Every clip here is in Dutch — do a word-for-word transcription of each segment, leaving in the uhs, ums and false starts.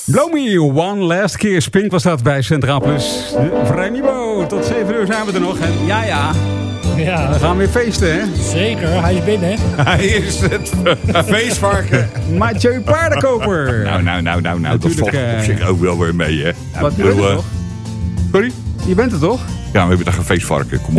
Blow Me, One Last Kiss. Pink was dat bij Centraal Plus. Vrijniveau. Tot zeven uur zijn we er nog. En ja, ja. Ja. We gaan weer feesten, hè? Zeker, hij is binnen. Hij is het feestvarken. Mathieu Paardenkoper. Nou, nou, nou, nou, nou. Dat valt uh... op zich ook wel weer mee, hè? Ja, wat, je bent er toch? Sorry? Je bent er toch? Ja, we hebben toch een feestvarken, kom op.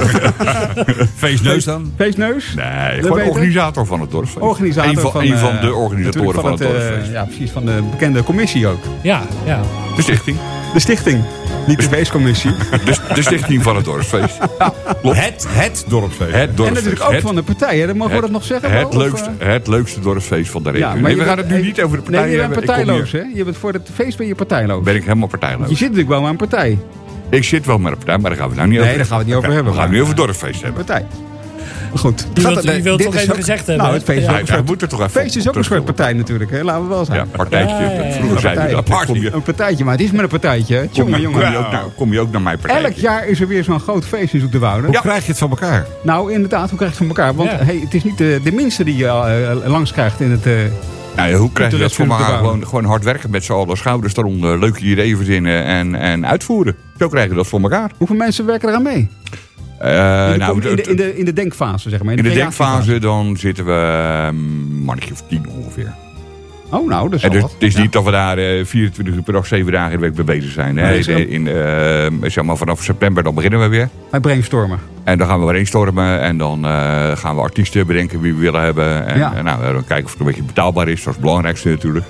Feestneus dan? Feestneus? Nee, gewoon organisator van het dorpsfeest. Organisator Een van, van, een van uh, de organisatoren van, van het, het dorpsfeest. Uh, ja, precies, van de bekende commissie ook. Ja, ja. De stichting. De stichting, niet de feestcommissie. De, de stichting van het dorpsfeest. Ja. Het, het dorpsfeest. Het dorpsfeest. En natuurlijk ook het, van de partij, hè? Dat mogen we dat nog zeggen? Het, wel, leukste, of, uh... het leukste dorpsfeest van de regio. Ja, nee, we gaan bent, het nu niet over de partij nee, je hebben. bent partijloos, hè? Je bent voor het feest ben je partijloos. Ben ik helemaal partijloos. Je zit natuurlijk wel aan een partij. Ik zit wel met een partij, maar daar gaan we het nou niet nee, over daar gaan we het niet over hebben. We gaan het nu over het dorpsfeest hebben. Partij. Goed. Je wilt, je wilt toch even ook, gezegd hebben. Nou, het feest, ja, ja, ja, moet er toch even feest is ook een soort partij natuurlijk, hè? Laten we wel zijn. Ja, partijtje. Ja, ja, ja. Vroeger zeiden we dat. Party. Een partijtje, maar het is maar een partijtje. Jongen, jongen. Kom je ook naar, kom je ook naar mijn partij? Elk jaar is er weer zo'n groot feest in Zoeterwoude. Hoe ja. krijg je het van elkaar? Nou, inderdaad, hoe krijg je het van elkaar? Want ja. hey, het is niet de, de minste die je uh, langs krijgt in het... Uh, Nou ja, hoe krijg je dat voor elkaar? Gewoon, gewoon hard werken met z'n allen, schouders eronder, leuke ideeën verzinnen en, en uitvoeren. Zo krijg je dat voor elkaar. Hoeveel mensen werken eraan mee? Uh, in, de, nou, in, de, in, de, in de denkfase, zeg maar. In de, in de denkfase dan zitten we een mannetje of tien ongeveer. Oh, nou, dat is en dus, wat. Het is ja. niet dat we daar uh, vierentwintig uur per dag, zeven dagen in de week mee bezig zijn. Nee, nee, in, in, uh, zeg maar vanaf september dan beginnen we weer. Bij brainstormen. En dan gaan we brainstormen en dan uh, gaan we artiesten bedenken wie we willen hebben. En, ja. en nou, dan kijken of het een beetje betaalbaar is. Dat is het belangrijkste natuurlijk.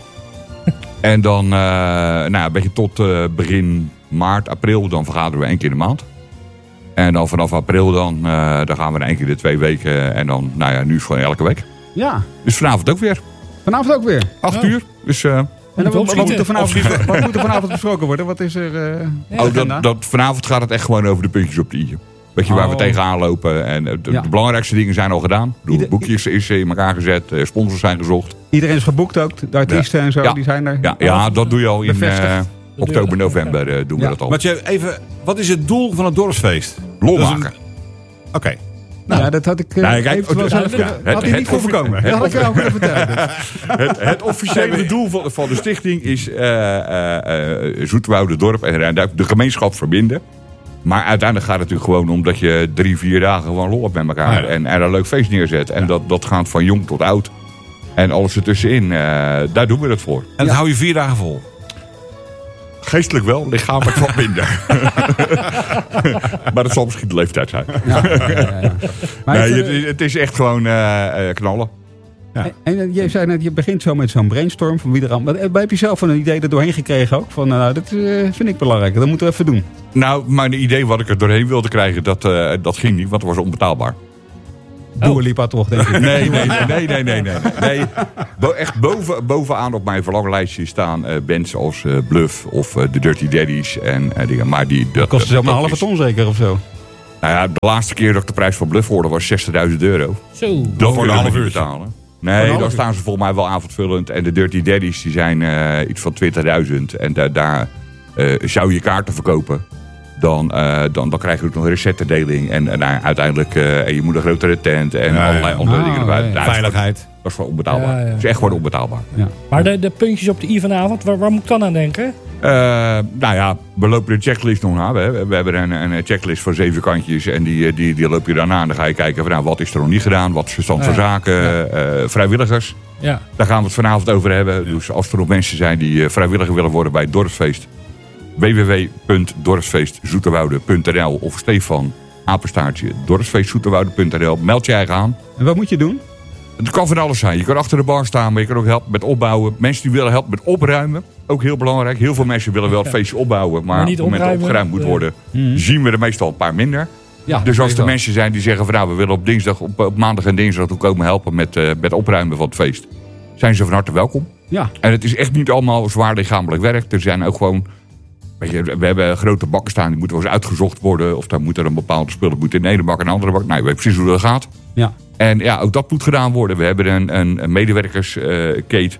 En dan uh, nou, een beetje tot uh, begin maart, april, dan vergaderen we één keer in de maand. En dan vanaf april dan, uh, dan gaan we één keer de twee weken. En dan, nou ja, nu is het gewoon elke week. Ja. Dus vanavond ook weer. Vanavond ook weer? Acht uur. Dus... Uh, en dan, wat, wat, moet er vanavond, wat moet er vanavond besproken worden? Wat is er... Uh, ja. oh, dat, dat, vanavond gaat het echt gewoon over de puntjes op de i'tje. Weet je, oh. waar we tegenaan lopen. En de, ja. de belangrijkste dingen zijn al gedaan. Het boekje is, is in elkaar gezet. Sponsors zijn gezocht. Iedereen is geboekt ook. De artiesten ja. en zo, ja. die zijn er. Ja, ja, dat doe je al in uh, oktober, november uh, doen ja. we dat al. Maar je, even, wat is het doel van het dorpsfeest? Lol maken. Oké. Okay. Nou, ja, dat had ik uh, nee, kijk, even wel zelf ja, had hij niet voor voorkomen. Dat had ik jou kunnen vertellen. het, het officiële doel van, van de stichting is uh, uh, uh, Zoeterwoude dorp en de gemeenschap verbinden. Maar uiteindelijk gaat het natuurlijk gewoon om dat je drie, vier dagen gewoon lol hebt met elkaar. Ah, ja. En er een leuk feest neerzet. En ja. dat, dat gaat van jong tot oud. En alles ertussenin, uh, daar doen we het voor. En dat ja. hou je vier dagen vol? Geestelijk wel, lichamelijk wat minder. Maar dat zal misschien de leeftijd zijn. Ja, ja, ja, ja. Nee, het, het is echt gewoon uh, knallen. Ja. En, en je zei net, je begint zo met zo'n brainstorm van wie er aan. Maar heb je zelf een idee er doorheen gekregen ook? Van, nou, dat uh, vind ik belangrijk, dat moeten we even doen. Nou, mijn idee wat ik er doorheen wilde krijgen, dat, uh, dat ging niet, want het was onbetaalbaar. Dua oh. Lipa toch, denk ik. Nee, nee, nee, nee, nee, nee. nee. Bo- echt boven, bovenaan op mijn verlanglijstje staan uh, bands als uh, Bluff of uh, de Dirty Daddies en uh, dingen. Maar die, dat, dat kost zelfs dat een halve ton zeker of zo. Nou ja, de laatste keer dat ik de prijs van Bluff hoorde was zestigduizend euro. Zo. Dat voor een half uur betalen. Nee, dan staan ze volgens mij wel avondvullend. En de Dirty Daddies die zijn uh, iets van twintigduizend. En da- daar uh, zou je kaarten verkopen. Dan, uh, dan, dan krijg je ook nog een receptendeling. En, en uh, uiteindelijk, uh, en je moet een grotere tent en ja, allerlei andere ah, dingen erbij. Ja, ja. Veiligheid. Dat is gewoon onbetaalbaar. Ja, ja. Dat is echt gewoon onbetaalbaar. Ja. Maar de, de puntjes op de i vanavond, waar, waar moet ik dan aan denken? Uh, nou ja, we lopen de checklist nog na. We, we hebben een, een checklist van zeven kantjes. En die, die, die loop je daarna. En dan ga je kijken van, nou, wat is er nog niet gedaan. Wat is de stand van ja. zaken. Ja. Uh, vrijwilligers. Ja. Daar gaan we het vanavond over hebben. Ja. Dus als er nog mensen zijn die uh, vrijwilliger willen worden bij het dorpsfeest. w w w punt dorpsfeestzoeterwoude punt n l of Stefan, apenstaartje, dorpsfeestzoeterwoude punt n l. Meld je eigen aan. En wat moet je doen? Het kan van alles zijn. Je kan achter de bar staan, maar je kan ook helpen met opbouwen. Mensen die willen helpen met opruimen. Ook heel belangrijk. Heel veel mensen willen wel het feestje opbouwen. Maar, maar op het moment dat het opgeruimd moet worden, mm-hmm. zien we er meestal een paar minder. Ja, dus als er mensen zijn die zeggen van nou, we willen op dinsdag, op, op maandag en dinsdag ook komen helpen met, uh, met opruimen van het feest. Zijn ze van harte welkom. Ja. En het is echt niet allemaal zwaar lichamelijk werk. Er zijn ook gewoon, weet je, we hebben grote bakken staan, die moeten wel eens uitgezocht worden. Of daar moet er een bepaalde spullen moeten in de ene bak en de andere bak. Nou, je weet precies hoe dat gaat. Ja. En ja, ook dat moet gedaan worden. We hebben een, een, een medewerkerskate. Uh,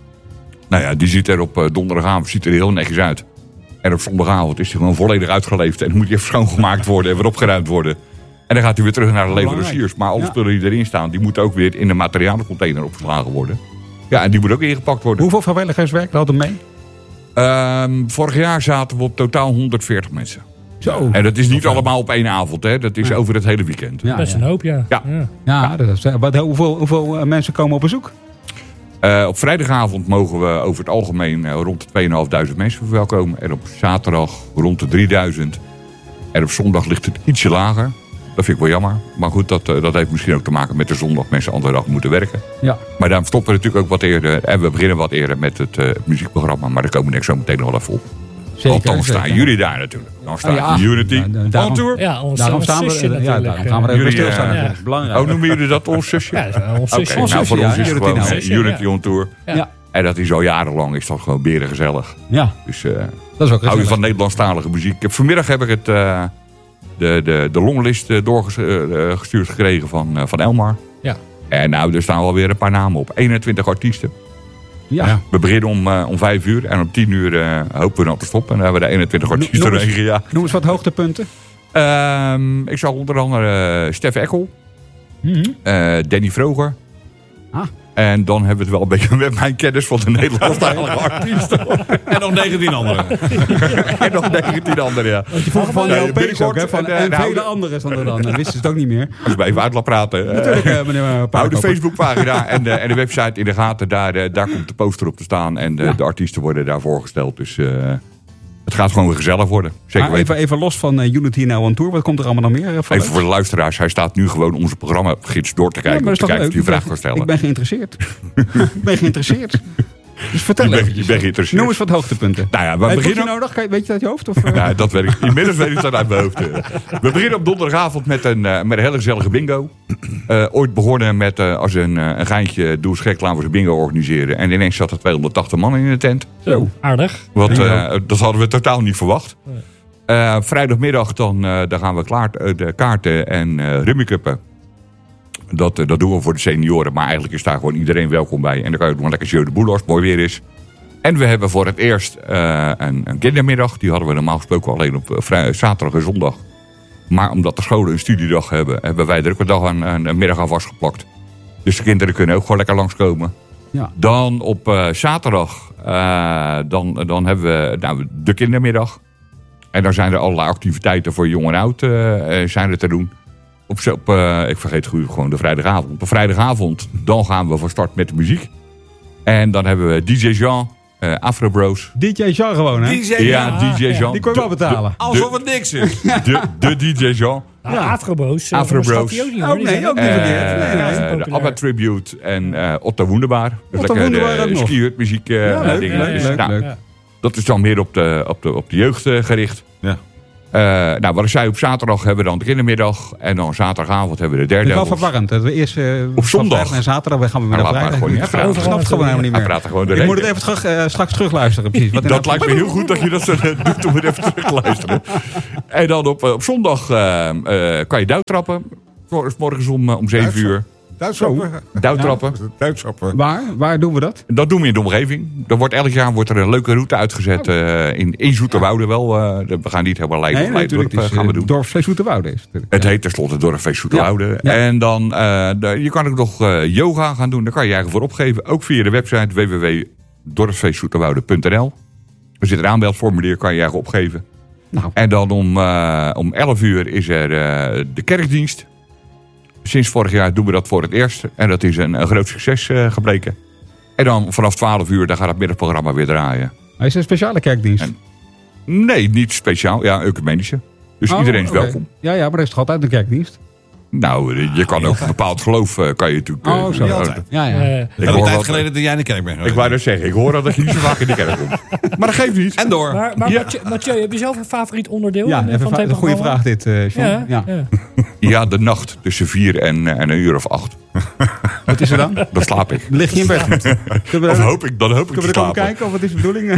nou ja, die ziet er op uh, donderdagavond ziet er heel netjes uit. En op zondagavond is hij gewoon volledig uitgeleefd. En moet hij even schoongemaakt worden en weer opgeruimd worden. En dan gaat hij weer terug naar de leveranciers. Maar alle ja. spullen die erin staan, die moeten ook weer in de materialencontainer opgeslagen worden. Ja, en die moet ook ingepakt worden. Hoeveel vrijwilligers werken er altijd mee? Um, vorig jaar zaten we op totaal honderdveertig mensen. Zo. En dat is niet allemaal op één avond, hè. Dat is ja. over het hele weekend. Ja, Best ja. een hoop, ja. Ja. ja. ja dat is, wat, hoeveel, hoeveel mensen komen op bezoek? Uh, op vrijdagavond mogen we over het algemeen uh, rond de tweeduizend vijfhonderd mensen verwelkomen. En op zaterdag rond de drieduizend. En op zondag ligt het ietsje lager. Dat vind ik wel jammer. Maar goed, dat, uh, dat heeft misschien ook te maken met de zondag mensen andere dag moeten werken. Ja. Maar daarom stoppen we natuurlijk ook wat eerder. En we beginnen wat eerder met het uh, muziekprogramma. Maar daar komen we zo meteen nog wel even op. Zeker, Want dan zeker. staan jullie daar natuurlijk. Dan staat oh, ja. Unity ja, daarom, on tour. Ja, ons daarom staan zusje we, ja, daarom gaan we er even stilstaan. Ja. Belangrijk. Oh, noemen jullie dat ons zusje? Ja, ons zusje. Okay, ons nou, voor ja, ons is het gewoon zusje, Unity ja. on tour. Ja. Ja. En dat is al jarenlang is dat gewoon berengezellig. Ja. Dus uh, dat is ook hou je van Nederlandstalige muziek. Ik heb, vanmiddag heb ik het, uh, de, de, de longlist uh, doorgestuurd gekregen van, uh, van Elmar. Ja. En nou, er staan wel weer een paar namen op. eenentwintig artiesten. Ja. We beginnen om, uh, om vijf uur en om tien uur uh, hopen we dan te stoppen. En dan hebben we de eenentwintig artiesten noem, erin gejaagd. Noem eens wat hoogtepunten. Um, ik zag onder andere uh, Stef Eckel. Mm-hmm. Uh, Danny Vroger. Ah. En dan hebben we het wel een beetje met mijn kennis van de Nederlandstalige artiesten. En nog negentien anderen. en nog negentien anderen, ja. Want je vroeg van de nee, L P's ook, hè? Van, en, en uh, vele anderen dan er dan. Dan wisten ze het ook niet meer. Als we even uit laten praten. Natuurlijk, uh, meneer uh, Hou de Facebookpagina en de, en de website in de gaten. Daar, uh, daar komt de poster op te staan. En de, ja. de artiesten worden daar voorgesteld. Dus uh, het gaat gewoon weer gezellig worden. Zeker maar even, even los van uh, Unity Now on Tour. Wat komt er allemaal nog meer? Uh, even voor de luisteraars. Hij staat nu gewoon onze programmagids door te kijken. Ja, om te kijken of hij een vraag kan stellen. Ik ben geïnteresseerd. ik ben geïntereerd. Dus vertel je even. Je bent geïnteresseerd. Noem eens wat hoogtepunten. Nou ja, we hey, beginnen... je nodig? Weet je dat uit je hoofd? Of, uh... Ja, dat weet ik. Inmiddels weet ik dat uit mijn hoofd. We beginnen op donderdagavond met een, uh, met een hele gezellige bingo. Uh, ooit begonnen met uh, als een, uh, een geintje, doe eens gek, laten we een bingo organiseren. En ineens zat er tweehonderdtachtig man in de tent. Zo, aardig. Wat, uh, dat hadden we totaal niet verwacht. Uh, vrijdagmiddag dan, uh, dan gaan we klaar, uh, de kaarten en uh, rummikuppen. Dat, uh, dat doen we voor de senioren. Maar eigenlijk is daar gewoon iedereen welkom bij. En dan kan je doen lekker jeu de boel als het mooi weer is. En we hebben voor het eerst uh, een, een kindermiddag. Die hadden we normaal gesproken alleen op uh, vrij, zaterdag en zondag. Maar omdat de scholen een studiedag hebben, hebben wij er ook een dag aan, een, een middag aan vastgeplakt. Dus de kinderen kunnen ook gewoon lekker langskomen. Ja. Dan op uh, zaterdag, uh, dan, dan hebben we nou, de kindermiddag. En dan zijn er allerlei activiteiten voor jong en oud uh, zijn er te doen. Op, op, uh, ik vergeet gewoon de vrijdagavond. Op vrijdagavond dan gaan we van start met de muziek. En dan hebben we D J Jean, uh, Afro Bros. D J Jean gewoon, hè? D J Jean. Ja, D J Jean. Die kon je wel betalen. De, Alsof het niks is. De, de D J Jean. Nou, ja. Afro Bros. Uh, Afro Bros. Ook niet, oh, nee, ook niet verkeerd. Uh, nee, nee. uh, de ABBA Tribute en uh, Otto Wunderbaar. Dus Otto lekker Wunderbaar de ski-hut muziek uh, ja, leuk, dingen. leuk, Dus, leuk, nou, leuk. Ja. Dat is dan meer op de, op de, op de jeugd uh, gericht. Ja. Uh, nou, wat ik zei, op zaterdag hebben we dan de kindermiddag. En dan zaterdagavond hebben we de derde. Het is wel verwarrend. Dat we eerst uh, op zondag en zaterdag gaan we weer nou, naar vrijdag. Gewoon niet ja, ik snap het gewoon helemaal niet meer. Praten gewoon ik moet het even terug, uh, straks terugluisteren. Precies. Wat dat lijkt me heel goed dat je dat zo doet om het even terug te luisteren. En dan op, op zondag uh, uh, kan je duiktrappen. Morgens om, uh, om zeven uur. Duitschappen. Duiktrappen. Ja, Duitschappen. Waar? Waar doen we dat? Dat doen we in de omgeving. Er wordt, elk jaar wordt er een leuke route uitgezet. Uh, in, in Zoeterwoude wel. Uh, we gaan niet helemaal leiden. Nee, natuurlijk. Het is, gaan we doen. Dorpsfeest Zoeterwoude is het. Het heet tenslotte Dorpsfeest Zoeterwoude. Ja. Ja. En dan, uh, de, je kan ook nog uh, yoga gaan doen. Daar kan je eigen voor opgeven. Ook via de website w w w punt dorpsfeestzoeterwoude punt n l. Er zit een aanmeldformulier, kan je eigen opgeven. Nou. En dan om, uh, om elf uur is er uh, de kerkdienst. Sinds vorig jaar doen we dat voor het eerst. En dat is een, een groot succes uh, gebleken. En dan vanaf twaalf uur dan gaat het middagprogramma weer draaien. Maar is het een speciale kerkdienst? En, nee, niet speciaal. Ja, ecumenische. Dus oh, iedereen is okay. welkom. Ja, ja, maar er is toch altijd een kerkdienst? Nou, je kan ook een bepaald geloof uh, kan je natuurlijk... Oh, zo. Uh, ja, ja. Uh, ik heb een tijd geleden dat jij in de kerk bent. Ik wou dat zeggen. Ik hoor al dat je niet zo vaak in de kerk komt. Maar dat geeft niet. En door. Maar, maar ja. Mathieu, Mathieu, heb je zelf een favoriet onderdeel? Ja, even van een goede vraag dit, uh, John. Ja, ja. Ja. ja, de nacht tussen vier en, en een uur of acht. Wat is er dan? Dan slaap ik. Lig je in bed? Of hoop ik, dan hoop ik Kunnen te we er slapen. kijken of wat is de bedoeling?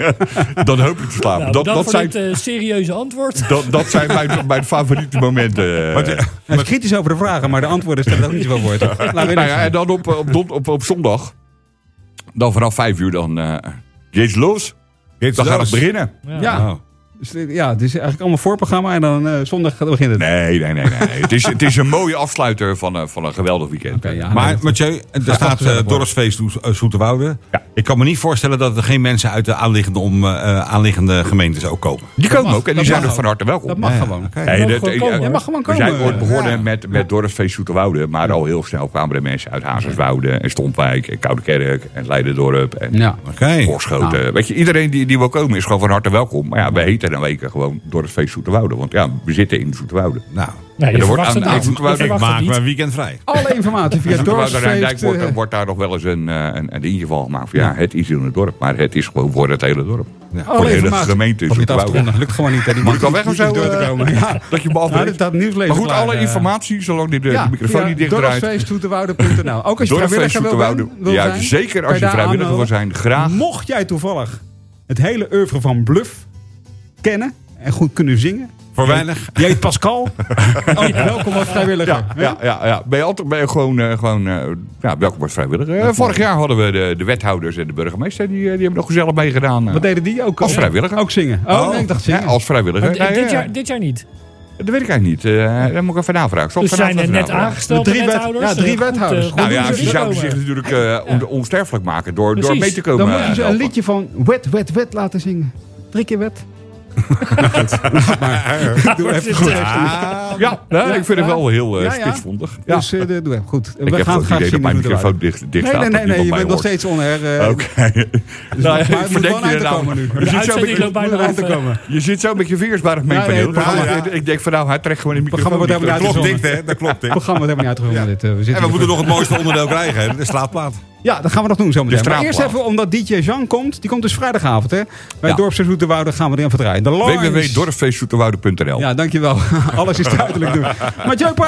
Dan hoop ik te slapen. Nou, dat, dat dat voor zijn, dit uh, serieuze antwoord. Dat, dat zijn mijn, mijn favoriete momenten. Wat, hij is kritisch over de vragen, maar de antwoorden stellen ook niet zoveel voor. Nou ja, en dan op, op, op, op, op zondag, dan vanaf vijf uur dan uh, geht's los. Geht's dan los. gaat het beginnen. Ja. Ja. Oh. Dus, ja, het is eigenlijk allemaal voorprogramma en dan uh, zondag begint het. Nee, nee, nee. nee. het, is, het is een mooie afsluiter van, uh, van een geweldig weekend. Okay, ja, maar nee, Mathieu, er staat uh, Dorpsfeest Zoeterwoude. Ja. Ik kan me niet voorstellen dat er geen mensen uit de aanliggende, om, uh, aanliggende gemeentes ook komen. Die komen mag, ook en die zijn er van harte welkom. Dat mag ja, gewoon. Okay. Nee, dat, dat, uh, je mag gewoon komen. We zijn ooit begonnen ja. met, met ja. Dorpsfeest Zoeterwoude. Maar al heel snel kwamen er mensen uit Hazerswoude en Stompwijk en Koudekerk en Leiderdorp en ja. okay. Borschoten. Nou. Weet je, iedereen die, die wil komen is gewoon van harte welkom. Maar ja, we heten dan weken gewoon Dorpsfeest Zoeterwoude. Want ja, we zitten in Zoeterwoude. Nou, nee, en er wordt aan, aan Zoeterwoude. Ik maak mijn weekend vrij. Alle informatie via Dorpsfeest. Wordt, uh, wordt daar nog wel eens een, een, een inval gemaakt. Van, ja, ja, het is in het dorp, maar het is gewoon voor het hele dorp. Ja. Voor de hele gemeente Zoeterwoude. Dat lukt gewoon niet. Moet ik al weg of zo? Ja. Dat je me afbreekt. Ja, maar goed, klaar, alle informatie, zolang die de, ja, de microfoon niet dicht draait. dorpsfeest zoeterwoude punt n l Ook als je vrijwilliger wil, wil, wil ja, zijn. Zeker als je vrijwilliger wil zijn. Graag. Mocht jij toevallig het hele oeuvre van Bluff kennen en goed kunnen zingen. Voor weinig. Je heet Pascal. Oh, welkom als vrijwilliger. Ja, ja, ja, ja. Ben je altijd ben je gewoon, uh, gewoon uh, ja, welkom als vrijwilliger. Uh, vorig jaar hadden we de, de wethouders en de burgemeester. Die, die hebben nog gezellig meegedaan. Uh, Wat deden die ook? Als vrijwilliger. Ook zingen. Oh, oh nee, ik dacht zingen. Ja, als vrijwilliger. Uh, dit, jaar, dit jaar niet? Dat weet ik eigenlijk niet. Uh, dat moet ik even navragen. Stop, dus zijn er net aangesteld drie wethouders? Ja, drie wethouders. Uh, nou ja, die zouden zich natuurlijk uh, ja. onsterfelijk maken door, door mee te komen. Dan moeten ze een liedje van wet, wet, wet laten zingen. Drie keer wet. maar, doe even goed. Ja, ja, ja, ik vind het wel heel uh, ja, ja. spitsvondig. Ja. Dus uh, doe even goed. Ik we heb gaan het idee dat mijn microfoon dicht, dicht nee, staat. Nee, nee, nee, je bent nog steeds oner. Uh, Oké. Okay. Dus nou, ja, het moet wel aan te komen nu. Je zit, zo met je, je zit zo met je vingers bij het mengpaneel. Ik denk van nou, hij trekt gewoon de microfoon. Dat klopt dicht, hè? Dat klopt. Het programma wordt helemaal niet uitgevonden. En we moeten nog het mooiste onderdeel krijgen, de straatplaat. Ja, dat gaan we nog doen zometeen. Maar eerst even, omdat D J Jean komt. Die komt dus vrijdagavond, hè. Bij ja. Dorpsfeest Zoeterwoude gaan we erin verdraaien. w w w punt dorpsfeest zoeterwoude punt n l. Ja, dankjewel. Alles is duidelijk nu. Maar